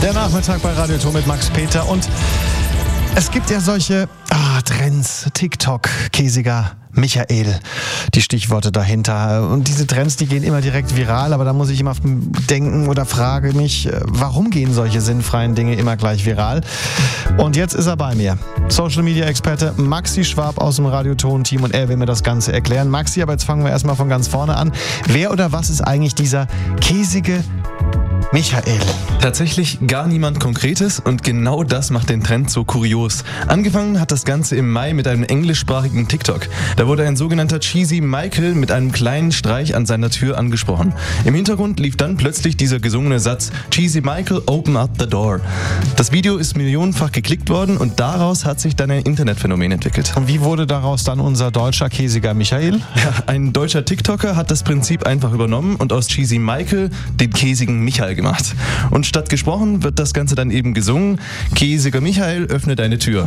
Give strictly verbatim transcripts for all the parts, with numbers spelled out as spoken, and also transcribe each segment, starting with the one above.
Der Nachmittag bei Radio Ton mit Max Peter. Und es gibt ja solche ah, Trends, TikTok, käsiger Michael, die Stichworte dahinter. Und diese Trends, die gehen immer direkt viral, aber da muss ich immer denken oder frage mich, warum gehen solche sinnfreien Dinge immer gleich viral? Und jetzt ist er bei mir. Social Media Experte Maxi Schwab aus dem Radio Ton Team und er will mir das Ganze erklären. Maxi, aber jetzt fangen wir erstmal von ganz vorne an. Wer oder was ist eigentlich dieser käsige Michael? Tatsächlich gar niemand Konkretes und genau das macht den Trend so kurios. Angefangen hat das Ganze im Mai mit einem englischsprachigen TikTok. Da wurde ein sogenannter Cheesy Michael mit einem kleinen Streich an seiner Tür angesprochen. Im Hintergrund lief dann plötzlich dieser gesungene Satz: Cheesy Michael, open up the door. Das Video ist millionenfach geklickt worden und daraus hat sich dann ein Internetphänomen entwickelt. Und wie wurde daraus dann unser deutscher käsiger Michael? Ja, ein deutscher TikToker hat das Prinzip einfach übernommen und aus Cheesy Michael den käsigen Michael gemacht. Und statt gesprochen wird das Ganze dann eben gesungen. Käsiger Michael, öffne deine Tür.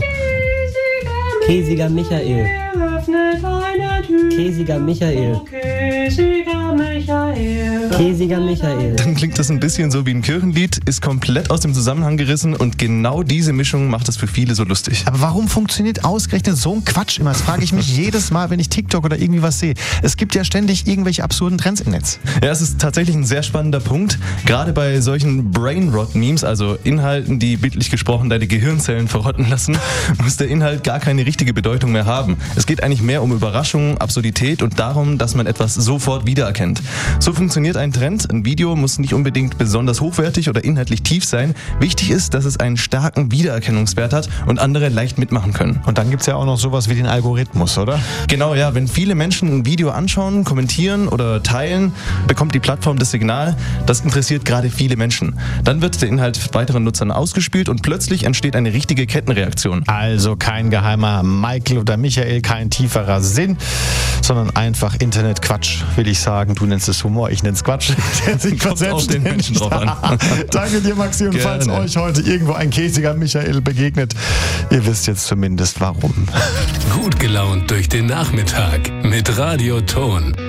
Käsiger Michael. Öffne deine Tür. Käsiger Michael. Käsiger Michael. Käsiger Michael. Dann klingt das ein bisschen so wie ein Kirchenlied, ist komplett aus dem Zusammenhang gerissen und genau diese Mischung macht es für viele so lustig. Aber warum funktioniert ausgerechnet so ein Quatsch immer? Das frage ich mich jedes Mal, wenn ich TikTok oder irgendwie was sehe. Es gibt ja ständig irgendwelche absurden Trends im Netz. Ja, es ist tatsächlich ein sehr spannender Punkt. Gerade bei solchen Brainrot-Memes, also Inhalten, die bildlich gesprochen deine Gehirnzellen verrotten lassen, muss der Inhalt gar keine richtige Bedeutung mehr haben. Es geht eigentlich mehr um Überraschung, Absurdität und darum, dass man etwas sofort wiedererkennt. So funktioniert ein Trend. Ein Video muss nicht unbedingt besonders hochwertig oder inhaltlich tief sein. Wichtig ist, dass es einen starken Wiedererkennungswert hat und andere leicht mitmachen können. Und dann gibt es ja auch noch sowas wie den Algorithmus, oder? Genau, ja. Wenn viele Menschen ein Video anschauen, kommentieren oder teilen, bekommt die Plattform das Signal, das interessiert gerade viele Menschen. Dann wird der Inhalt weiteren Nutzern ausgespielt und plötzlich entsteht eine richtige Kettenreaktion. Also kein geheimer Michael oder Michael, kein tieferer Sinn, sondern einfach Internetquatsch, will ich sagen. Du nennst es Humor, ich nenne es Quatsch. Kommt auf den Menschen drauf an. Danke dir, Maxi. Und Gerne. Falls euch heute irgendwo ein käsiger Michael begegnet, ihr wisst jetzt zumindest warum. Gut gelaunt durch den Nachmittag mit Radio Ton.